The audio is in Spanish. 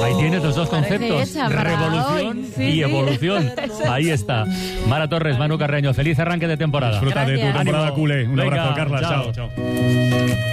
Ahí tienes los dos conceptos, hecha para revolución hoy. y Sí. evolución. Ahí está. Mara Torres, Manu Carreño, feliz arranque de temporada. Disfruta de tu Gracias. temporada Ánimo. culé. Un Venga, abrazo, Carla. chao. Chao.